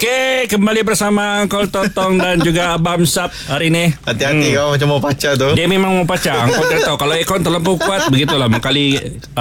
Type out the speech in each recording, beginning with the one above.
Okey, kembali bersama Uncle Totong dan juga Abang Sap hari ni. Hati-hati kau macam mau pacar tu. Dia memang mau pacang. Kau dah tahu kalau aircon terlalu kuat begitulah. Mengkali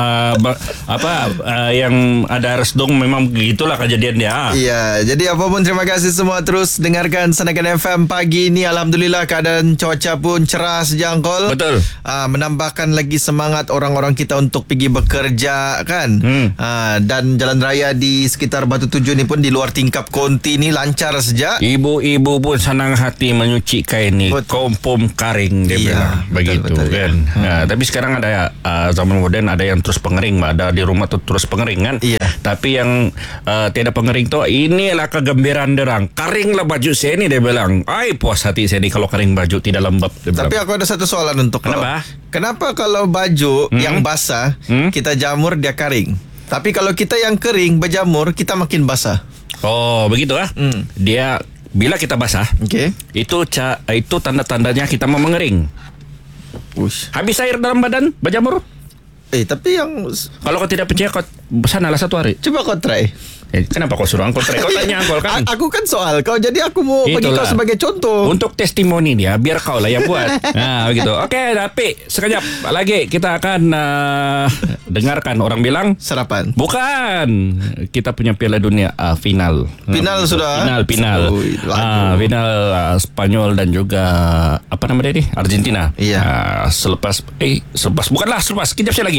yang ada resdung memang begitulah kejadian dia. Iya, jadi apapun terima kasih semua terus dengarkan Senakan FM pagi ini. Alhamdulillah keadaan cuaca pun cerah saja Uncle. Betul. Menambahkan lagi semangat orang-orang kita untuk pergi bekerja kan. Dan jalan raya di sekitar Batu Tujuh ni pun di luar tingkap konti ni lancar saja. Ibu-ibu pun senang hati menyuci kain ni. Kompom karing dia bilang begitu betul, kan. Tapi sekarang ada zaman moden ada yang terus pengering, ada di rumah tu terus pengering kan. Iya. Tapi yang tidak pengering tu inilah kegembiraan derang. Karinglah baju saya ni dia bilang. Ai puas hati saya ni kalau kering baju tidak lembab. Tapi aku ada satu soalan untuk kau. Kenapa kalau baju yang basah kita jamur dia kering? Tapi kalau kita yang kering berjamur kita makin basah. Oh, begitu ah. Dia bila kita basah, itu tanda-tandanya kita mau mengering. Habis air dalam badan berjamur. Tapi yang kalau kau tidak percaya kau sanalah satu hari. Coba kau try. Kenapa kau suruh Angkol try? Kau tanya Angkol kan? Aku kan soal kau, jadi aku mau bagi kau sebagai contoh. Untuk testimoni dia, biar kau lah yang buat. Begitu. Okey, tapi sekejap lagi kita akan dengarkan orang bilang sarapan. Bukan. Kita punya Piala Dunia final. Final sudah. Final. Final Spanyol dan juga apa nama dia ni? Argentina. Iya. Selepas sekejap saya lagi.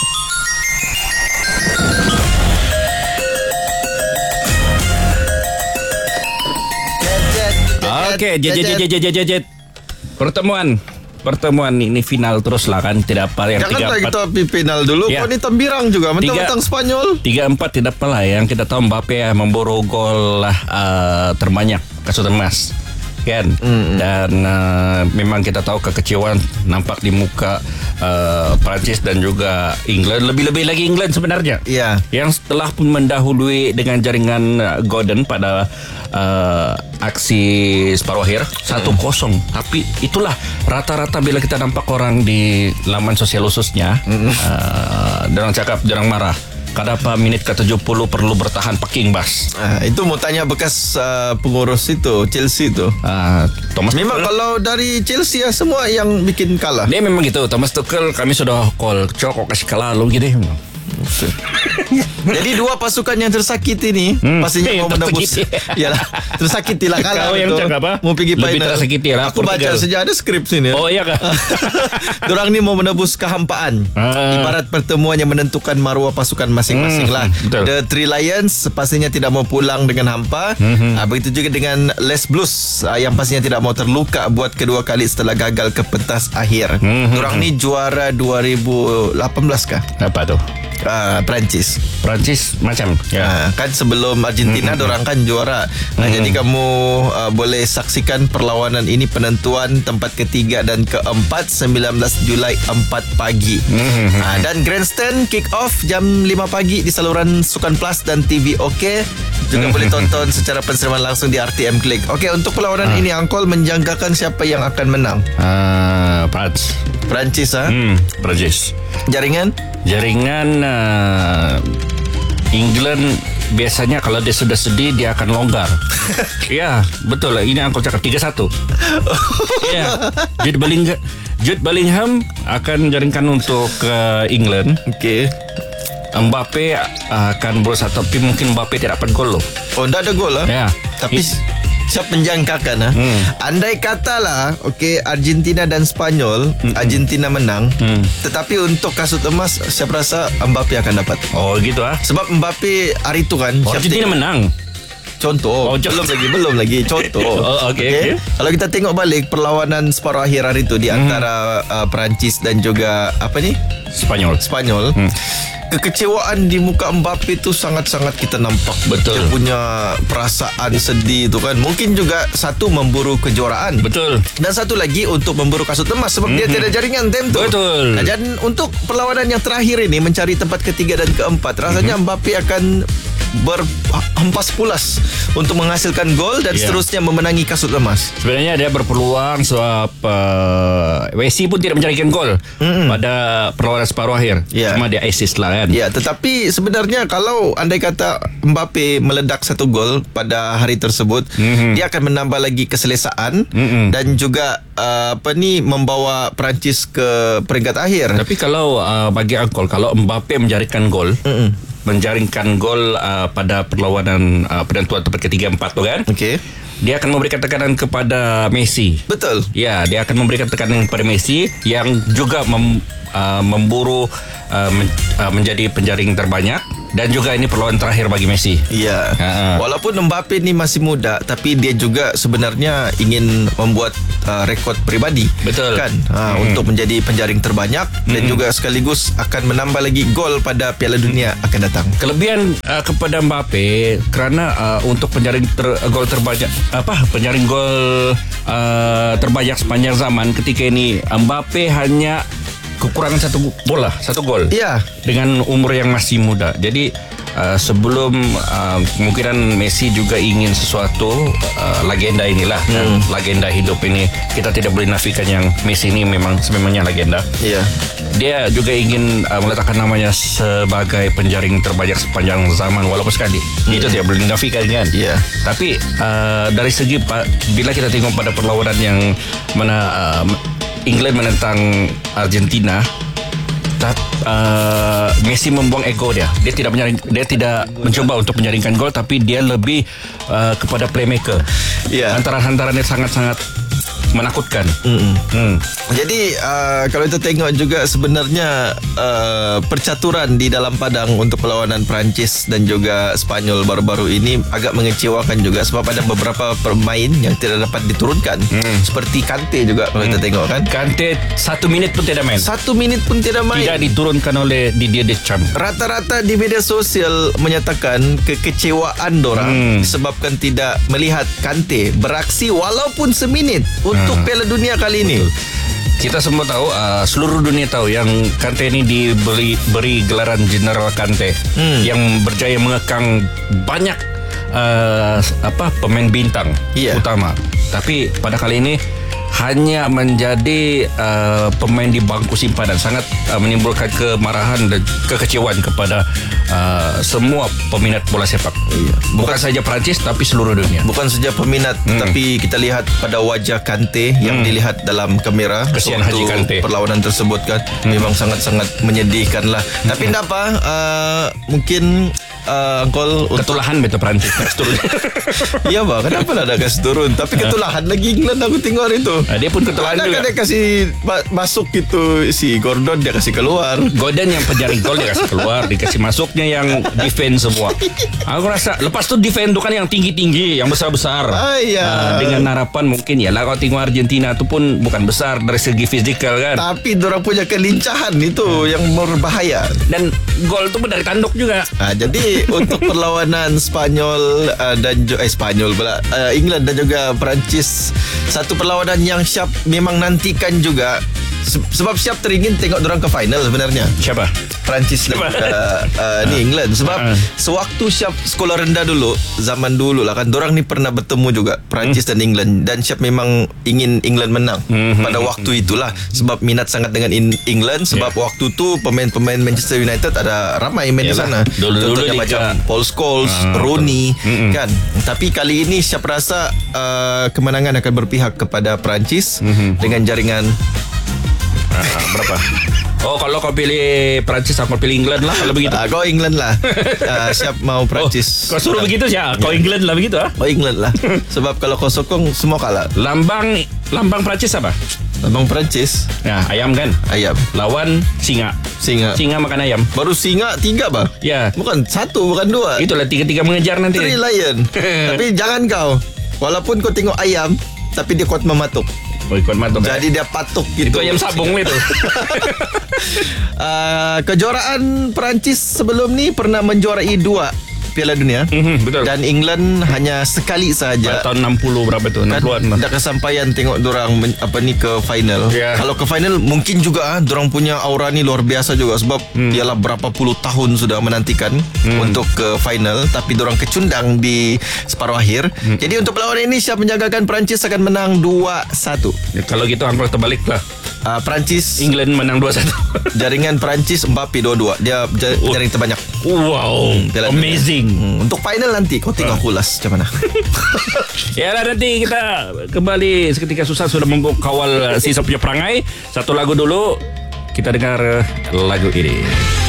Okey, jet. Pertemuan ini final teruslah kan, tidak apa yang 3-4. Jangan kita final dulu. Kau ni tembirang juga mentang-mentang Spanyol. 3-4 tidak apalah. Yang kita tahu Mbappe memburu gol terbanyak kasus emas kan. Dan memang kita tahu kekecewaan nampak di muka Perancis dan juga England, lebih-lebih lagi England sebenarnya. Iya. Yang telah pun mendahului dengan jaringan Gordon pada aksi separuh akhir 1-0. Tapi itulah rata-rata bila kita nampak orang di laman sosial khususnya, dorang cakap, dorang marah. Kadapa menit ke-70 perlu bertahan peking bas. Itu mau tanya bekas pengurus itu Chelsea itu. Thomas memang Tuchel. Kalau dari Chelsea semua yang bikin kalah. Dia memang gitu. Thomas Tuchel kami sudah call kok kasih kalah lu gitu. Jadi dua pasukan yang tersakiti ni pastinya mau menebus. Yalah, tersakitilah kalah. Kau yang cakap apa? Mau pergi lebih final. Tersakiti lah. Aku baca saja ada skrip sini. Oh iya kah? Dorang ni mau menebus kehampaan. Ibarat pertemuan yang menentukan maruah pasukan masing-masing lah. The Three Lions pastinya tidak mau pulang dengan hampa. Begitu juga dengan Les Blues yang pastinya tidak mau terluka buat kedua kali setelah gagal ke pentas akhir. Dorang ni juara 2018 kah? Apa tu? Perancis macam kan sebelum Argentina dorang kan juara. Jadi kamu boleh saksikan perlawanan ini, penentuan tempat ketiga dan keempat 19 Julai 4 pagi. Dan grandstand kick off jam 5 pagi di saluran Sukan Plus dan TV OK. Juga boleh tonton secara penseriman langsung di RTM Klik. Okey, untuk perlawanan ini Angkol menjangkakan siapa yang akan menang? Perancis Perancis. Jaringan England biasanya kalau dia sudah sedih dia akan longgar. Ya, betul lah. Ini Angkol cakap 3-1. Ya. Jude Bellingham akan jaringkan untuk England. Okey. Mbappe akan berusaha, tapi mungkin Mbappe tidak dapat gol loh. Oh, tidak ada gol lah. Ya. Tapi siap menjangkakan andai katalah Argentina dan Spanyol, Argentina menang, tetapi untuk kasut emas siapa rasa Mbappe akan dapat. Oh gitu Sebab Mbappe hari itu kan Argentina menang. Contoh. Belum lagi contoh. Okay. Kalau kita tengok balik perlawanan separuh akhir hari itu di antara Perancis dan juga Spanyol. Kekecewaan di muka Mbappe tu sangat-sangat kita nampak. Betul. Dia punya perasaan sedih tu kan. Mungkin juga satu memburu kejuaraan. Betul. Dan satu lagi untuk memburu kasut emas sebab dia tidak jaringan time tu. Betul. Dan untuk perlawanan yang terakhir ini mencari tempat ketiga dan keempat, rasanya Mbappe akan berhempas pulas untuk menghasilkan gol dan seterusnya memenangi kasut emas. Sebenarnya dia berpeluang sebab Messi pun tidak menjadikan gol pada perlawanan separuh akhir. Cuma dia assist lah kan. Ya, tetapi sebenarnya kalau andai kata Mbappe meledak satu gol pada hari tersebut, dia akan menambah lagi keselesaan dan juga membawa Perancis ke peringkat akhir. Tapi kalau bagi Angkol, kalau Mbappe menjaringkan gol, pada perlawanan penentuan tempat ketiga 4 tu kan, dia akan memberikan tekanan kepada Messi. Betul. Ya, dia akan memberikan tekanan kepada Messi yang juga memburu menjadi penjaring terbanyak. Dan juga ini perlawanan terakhir bagi Messi. Ya. Walaupun Mbappe ni masih muda, tapi dia juga sebenarnya ingin membuat rekod pribadi. Betul. Kan? Untuk menjadi penjaring terbanyak dan juga sekaligus akan menambah lagi gol pada Piala Dunia akan datang. Kelebihan kepada Mbappe kerana untuk penjaring gol terbanyak penjaring gol terbanyak sepanjang zaman ketika ini Mbappe hanya kekurangan satu gol. Ya. Dengan umur yang masih muda. Jadi sebelum kemungkinan Messi juga ingin sesuatu, legenda inilah legenda hidup ini, kita tidak boleh nafikan yang Messi ini memang sememangnya legenda. Iya. Dia juga ingin meletakkan namanya sebagai penjaring terbanyak sepanjang zaman walaupun sekali. Itu tidak boleh dinafikan kan. Iya. Tapi dari segi bila kita tengok pada perlawanan yang mana England menentang Argentina, Messi membuang ego dia. Dia tidak mencoba untuk menjaringkan gol, tapi dia lebih kepada playmaker. Hantaran-hantarannya sangat-sangat menakutkan. Jadi kalau kita tengok juga sebenarnya percaturan di dalam padang untuk perlawanan Perancis dan juga Spanyol baru-baru ini agak mengecewakan juga sebab ada beberapa pemain yang tidak dapat diturunkan. Seperti Kante juga kalau kita tengok kan. Kante 1 minit pun tidak main. 1 minit pun tidak main. Tidak diturunkan oleh Didier Deschamps. Rata-rata di media sosial menyatakan kekecewaan dorang disebabkan tidak melihat Kante beraksi walaupun seminit untuk Piala Dunia kali ini. Kita semua tahu, seluruh dunia tahu yang Kante ini diberi gelaran General Kante yang berjaya mengekang banyak pemain bintang utama. Tapi pada kali ini hanya menjadi pemain di bangku simpanan, sangat menimbulkan kemarahan dan kekecewaan kepada semua peminat bola sepak. Bukan saja Perancis tapi seluruh dunia. Bukan saja peminat, tapi kita lihat pada wajah Kante yang dilihat dalam kamera kesian Haji Kante perlawanan tersebut kan, memang sangat-sangat menyedihkan lah. Tapi tidak apa, mungkin Angkol ketulahan betul Perancis turun. Iya bah, kenapa ada kasih turun? Tapi ketulahan lagi England aku tengok hari itu. Dia pun ketulahan juga. Dia kasih masuk gitu si Gordon, dia kasih keluar. Gordon yang penjaring gol dia kasih keluar, dikasih masuknya yang defense semua. Aku rasa lepas tu defense tu kan yang tinggi-tinggi, yang besar-besar. Dengan harapan mungkin ya lah kalau tengok Argentina tu pun bukan besar dari segi fizikal kan. Tapi dorang punya kelincahan itu yang berbahaya. Dan gol tu pun dari tanduk juga. Jadi untuk perlawanan Spanyol dan Spanyol pula England dan juga Perancis, satu perlawanan yang Syab memang nantikan juga sebab Syab teringin tengok dorang ke final sebenarnya. Siapa? Perancis dan ni England. Sebab sewaktu Syab sekolah rendah dulu, zaman dulu lah kan, dorang ni pernah bertemu juga Perancis dan England, dan Syab memang ingin England menang pada waktu itulah sebab minat sangat dengan England. Sebab waktu tu pemain-pemain Manchester United ada ramai main di sana. Contohnya macam Paul Scholes, Rooney kan. Tapi kali ini Syab rasa kemenangan akan berpihak kepada Perancis dengan jaringan berapa? Oh, kalau kau pilih Perancis, aku pilih England lah kalau begitu. Kau England lah. Siap mau Perancis. Kau suruh begitu siapa? Kau England lah begitu ah? Oh, England lah. Sebab kalau kau sokong semua kalah. Lambang Perancis apa? Lambang Perancis. Ya, ayam kan? Ayam. Lawan singa. Singa makan ayam. Baru singa 3 bah? Ya. Bukan 1, bukan 2. Itulah 3 mengejar nanti. 3 lion. Tapi jangan kau. Walaupun kau tengok ayam, tapi dia kuat mematuk. Ikut matuk. Jadi dia patuk gitu. Itu ayam sabung itu. Kejuaraan Perancis sebelum ni pernah menjuarai 2 Piala Dunia. Betul. Dan England hanya sekali sahaja. Tahun 60 berapa tu? 60-an lah. Dah kesampaian tengok dorang ke final. Kalau ke final mungkin juga dorang punya aura ni luar biasa juga sebab ialah berapa puluh tahun sudah menantikan untuk ke final, tapi dorang kecundang di separuh akhir. Jadi untuk melawan Indonesia menjagakan Perancis akan menang 2-1. Kalau gitu hampir terbalik lah. Perancis England menang 2-1. jaringan Perancis Mbappe 2-2. Dia jaring terbanyak. Wow, amazing. Untuk final nanti kau tengok kulas macam mana. Ya lah, nanti kita kembali seketika. Susah sudah kawal sisa punya perangai. Satu lagu dulu. Kita dengar lagu ini.